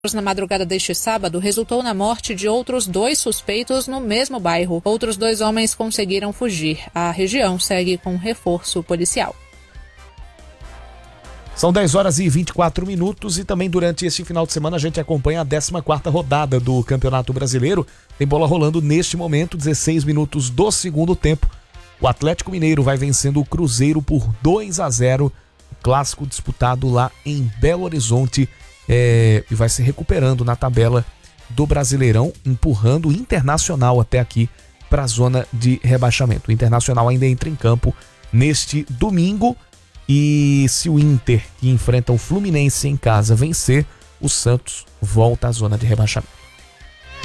na madrugada deste sábado resultou na morte de outros 2 suspeitos no mesmo bairro. Outros 2 homens conseguiram fugir. A região segue com reforço policial. São 10h24 e também durante este final de semana a gente acompanha a 14ª rodada do Campeonato Brasileiro. Tem bola rolando neste momento, 16 minutos do segundo tempo. O Atlético Mineiro vai vencendo o Cruzeiro por 2-0. O clássico disputado lá em Belo Horizonte e vai se recuperando na tabela do Brasileirão, empurrando o Internacional até aqui para a zona de rebaixamento. O Internacional ainda entra em campo neste domingo. E se o Inter, que enfrenta o Fluminense em casa, vencer, o Santos volta à zona de rebaixamento.